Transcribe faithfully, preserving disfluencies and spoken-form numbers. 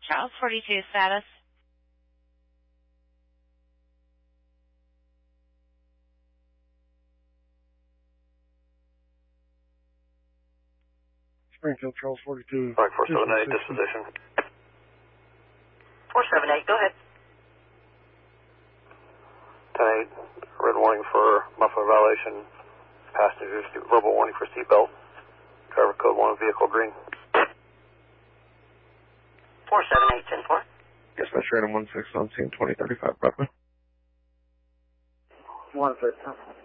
Charles forty-two status. Springfield, Charles forty-two. Right, four seven eight, disposition. four seven eight, go ahead. ten eight, red warning for muffler violation. Passengers, verbal warning for seatbelt. Driver code one, vehicle green. four seven eight, ten four. Dispatch random one six on scene twenty thirty-five, Brooklyn. one six.